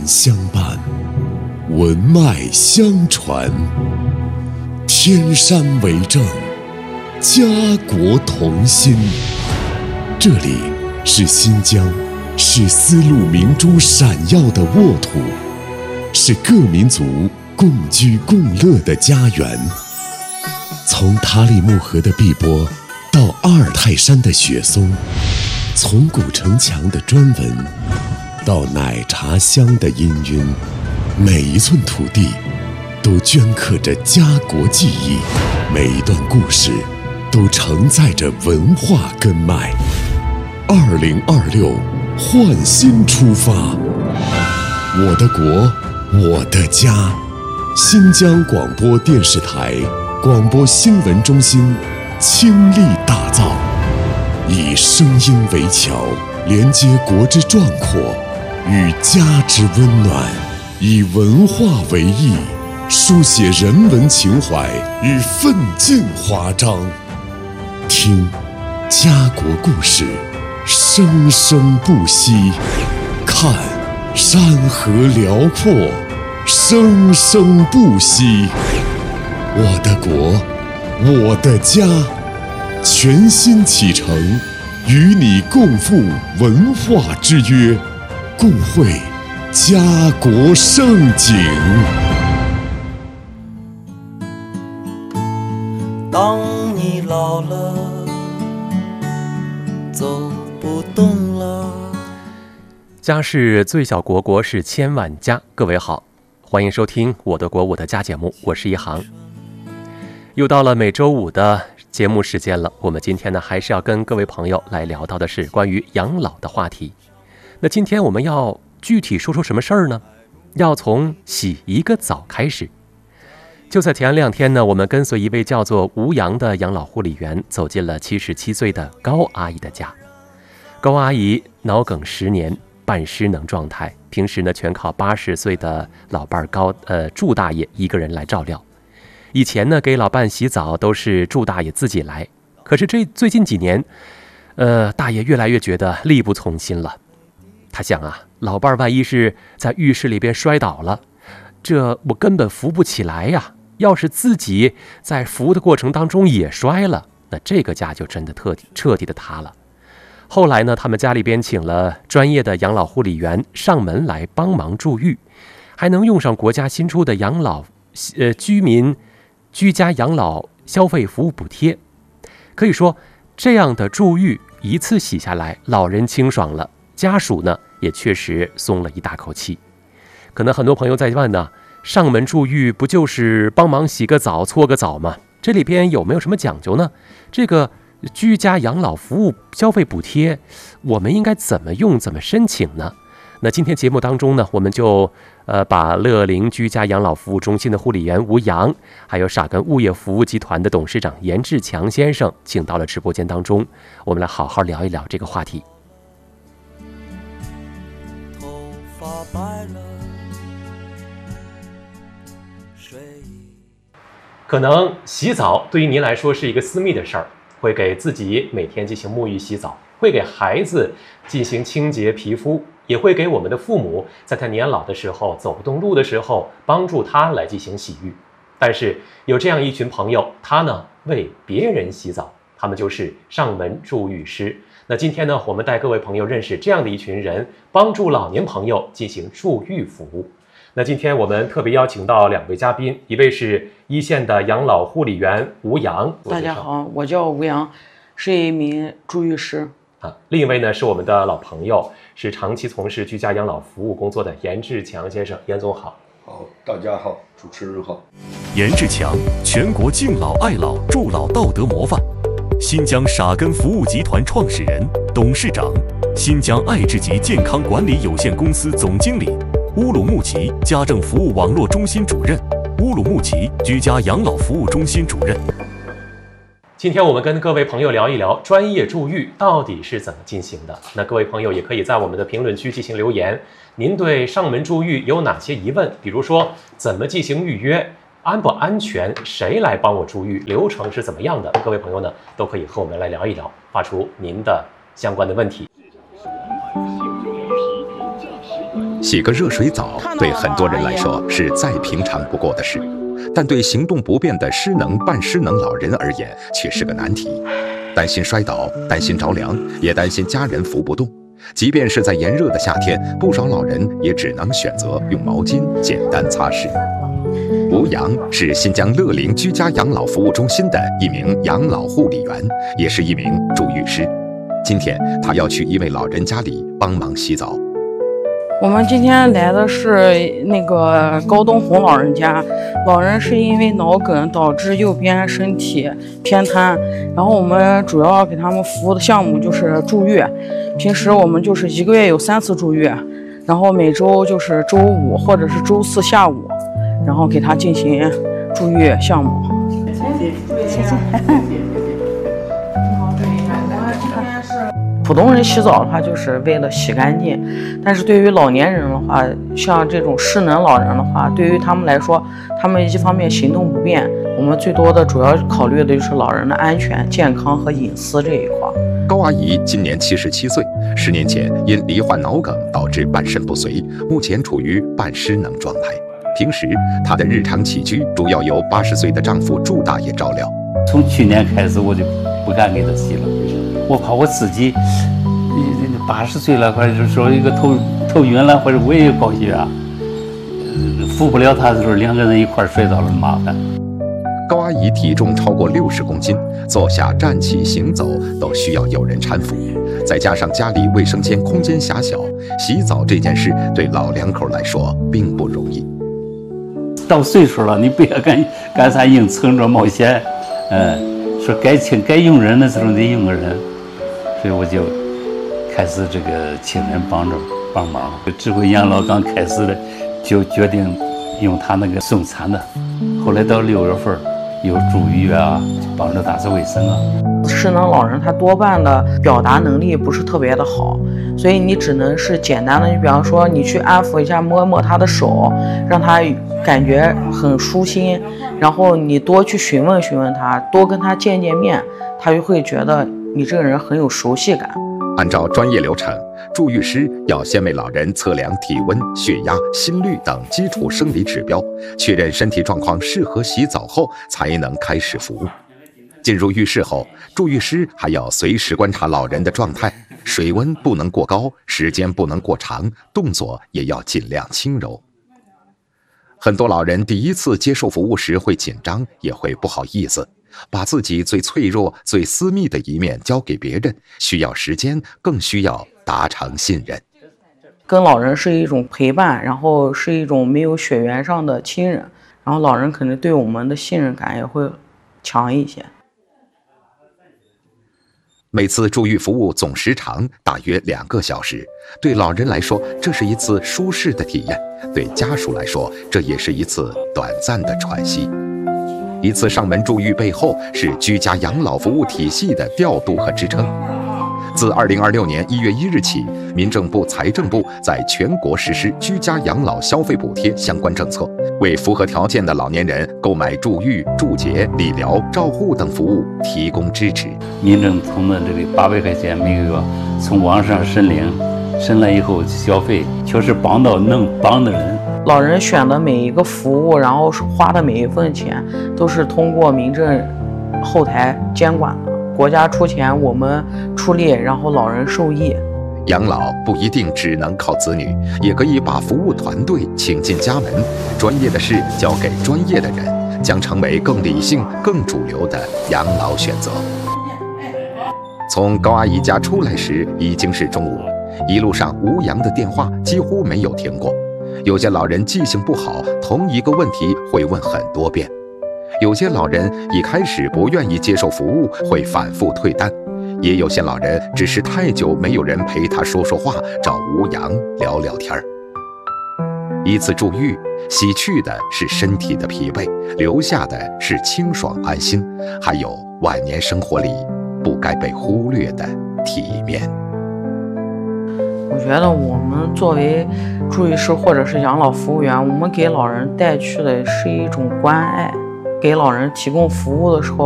相伴，文脉相传，天山为证，家国同心。这里是新疆，是丝路明珠闪耀的沃土，是各民族共居共乐的家园。从塔里木河的碧波到阿尔泰山的雪松，从古城墙的砖纹到奶茶香的氤氲，每一寸土地都镌刻着家国记忆，每一段故事都承载着文化根脉。2026焕新出发，我的国，我的家。新疆广播电视台广播新闻中心倾力打造，以声音为桥，连接国之壮阔与家之温暖，以文化为翼，书写人文情怀与奋进华章。听家国故事，生生不息；看山河辽阔，生生不息。我的国，我的家，全新启程，与你共赴文化之约，共绘家国盛景。 当你老了，走不动了。 家是最小国，国是千万家。各位好，欢迎收听我的国我的家节目，我是一航。又到了每周五的节目时间了，我们今天呢还是要跟各位朋友来聊到的是关于养老的话题。那今天我们要具体说什么事儿呢？要从洗一个澡开始。就在前2天呢，我们跟随一位叫做吴阳的养老护理员走进了77岁的高阿姨的家。高阿姨脑梗10年，半失能状态，平时呢全靠80岁的老伴祝大爷一个人来照料。以前呢给老伴洗澡都是祝大爷自己来，可是最近几年大爷越来越觉得力不从心了。他想啊，老伴万一是在浴室里边摔倒了，这我根本扶不起来呀，要是自己在扶的过程当中也摔了，那这个家就真的彻底的塌了。后来呢，他们家里边请了专业的养老护理员上门来帮忙助浴，还能用上国家新出的养老居民居家养老消费服务补贴。可以说这样的助浴一次洗下来，老人清爽了，家属呢也确实松了一大口气。可能很多朋友在问呢，上门助浴不就是帮忙洗个澡搓个澡吗？这里边有没有什么讲究呢？这个居家养老服务消费补贴我们应该怎么用，怎么申请呢？那今天节目当中呢，我们就把乐龄居家养老服务中心的护理员吴阳，还有傻根物业服务集团的董事长严志强先生请到了直播间当中，我们来好好聊一聊这个话题。 头发白了， 可能洗澡对于您来说是一个私密的事儿，会给自己每天进行沐浴洗澡，会给孩子进行清洁皮肤，也会给我们的父母在他年老的时候走不动路的时候帮助他来进行洗浴。但是有这样一群朋友，他呢为别人洗澡，他们就是上门助浴师。那今天呢，我们带各位朋友认识这样的一群人，帮助老年朋友进行助浴服务。那今天我们特别邀请到2位嘉宾，一位是一线的养老护理员吴阳。 大家好，我叫吴阳，是一名助浴师。 另一位呢是我们的老朋友，是长期从事居家养老服务工作的严志强先生。严总好。 好，大家好，主持人好。 严志强，全国敬老爱老助老道德模范，新疆傻根服务集团创始人、董事长，新疆爱智集健康管理有限公司总经理，乌鲁木齐家政服务网络中心主任，乌鲁木齐居家养老服务中心主任。 今天我们跟各位朋友聊一聊专业助浴到底是怎么进行的。那各位朋友也可以在我们的评论区进行留言，您对上门助浴有哪些疑问？比如说怎么进行预约，安不安全，谁来帮我助浴，流程是怎么样的？各位朋友呢都可以和我们来聊一聊，发出您的相关的问题。 洗个热水澡对很多人来说是再平常不过的事，但对行动不便的失能、半失能老人而言却是个难题。担心摔倒，担心着凉，也担心家人扶不动。即便是在炎热的夏天，不少老人也只能选择用毛巾简单擦拭。吴阳是新疆乐陵居家养老服务中心的一名养老护理员，也是一名助浴师。今天他要去一位老人家里帮忙洗澡。 我们今天来的是那个高东红老人家，老人是因为脑梗导致右边身体偏瘫，然后我们主要给他们服务的项目就是住院。平时我们就是1个月有3次住院，然后每周就是周5或者是周4下午，然后给他进行住院项目。谢谢。普通人洗澡的话，就是为了洗干净，但是对于老年人的话，像这种失能老人的话，对于他们来说，他们一方面行动不便，我们最多的主要考虑的就是老人的安全、健康和隐私这一块。 高阿姨今年77岁，10年前因罹患脑梗导致半身不遂，目前处于半失能状态。平时她的日常起居主要由80岁的丈夫祝大爷照料。 从去年开始，我就不敢给她洗了。我怕我自己80岁了，或者是说一个头晕了，或者我也有高血压，扶不了他的时候，2个人一块摔倒了麻烦。 高阿姨体重超过60公斤，坐下、站起、行走都需要有人搀扶，再加上家里卫生间空间狭小，洗澡这件事对老两口来说并不容易。 到岁数了，你不要干啥硬蹭着冒险，说该用人的时候得用个人。所以我就开始这个请人帮忙。智慧养老刚开始的就决定用他那个送餐的，后来到6月份有住院啊，帮着打扫卫生啊。 失能老人他多半的表达能力不是特别的好，所以你只能是简单的，你比方说你去安抚一下，摸摸他的手，让他感觉很舒心，然后你多去询问他，多跟他见面，他就会觉得你这个人很有熟悉感。 按照专业流程，助浴师要先为老人测量体温、血压、心率等基础生理指标，确认身体状况适合洗澡后，才能开始服务。进入浴室后，助浴师还要随时观察老人的状态，水温不能过高，时间不能过长，动作也要尽量轻柔。很多老人第一次接受服务时会紧张，也会不好意思，把自己最脆弱、最私密的一面交给别人，需要时间，更需要达成信任。 跟老人是一种陪伴，然后是一种没有血缘上的亲人，然后老人可能对我们的信任感也会强一些。 每次住浴服务总时长大约2个小时，对老人来说，这是一次舒适的体验；对家属来说，这也是一次短暂的喘息。一次上门住浴背后是居家养老服务体系的调度和支撑。自2026年1月1日起，民政部、财政部在全国实施居家养老消费补贴相关政策，为符合条件的老年人购买住浴、住洁、理疗、照护等服务提供支持。 民政从的这个800块钱每个月从网上申领，申了以后消费，确实帮到能帮的人。 老人选的每一个服务，然后花的每一份钱，都是通过民政后台监管的。国家出钱，我们出力，然后老人受益。 养老不一定只能靠子女，也可以把服务团队请进家门，专业的事交给专业的人，将成为更理性、更主流的养老选择。从高阿姨家出来时已经是中午，一路上吴阳的电话几乎没有停过。有些老人记性不好，同一个问题会问很多遍。有些老人一开始不愿意接受服务，会反复退单；也有些老人只是太久没有人陪他说说话，找吴阳聊聊天儿。一次住浴，洗去的是身体的疲惫，留下的是清爽安心，还有晚年生活里不该被忽略的体面。 我觉得我们作为住浴师或者是养老服务员，我们给老人带去的是一种关爱，给老人提供服务的时候